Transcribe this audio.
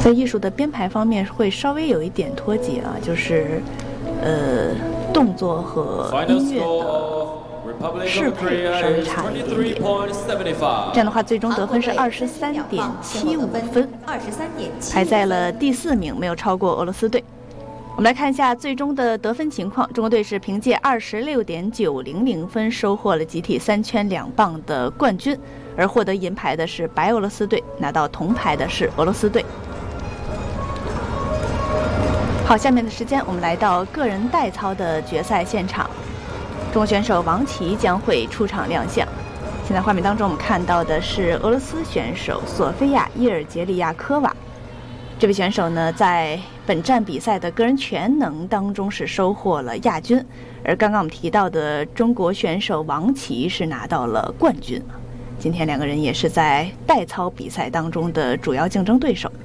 在艺术的编排方面会稍微有一点脱节啊，就是动作和音乐的适配稍微差一点点。这样的话，最终得分是23.75分，排在了第4名，没有超过俄罗斯队。我们来看一下最终的得分情况，中国队是凭借26.900分收获了集体3圈2棒的冠军，而获得银牌的是白俄罗斯队，拿到铜牌的是俄罗斯队。好，下面的时间我们来到个人代操的决赛现场，中国选手王琦将会出场亮相。现在画面当中我们看到的是俄罗斯选手索菲亚·伊尔杰利亚科娃。这位选手呢，在本站比赛的个人全能当中是收获了亚军，而刚刚我们提到的中国选手王琦是拿到了冠军。今天两个人也是在代操比赛当中的主要竞争对手。